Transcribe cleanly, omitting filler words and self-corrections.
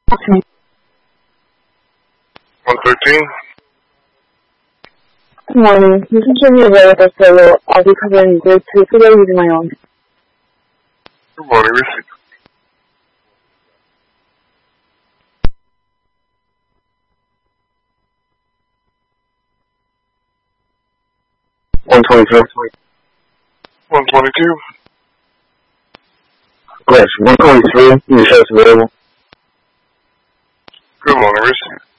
Okay. 113. Good morning. This is Jimmy available, so I'll be covering grade 2 today using my own. Good morning, receipt. One 122. Yes, 123. Your show's available. Good morning, receipt.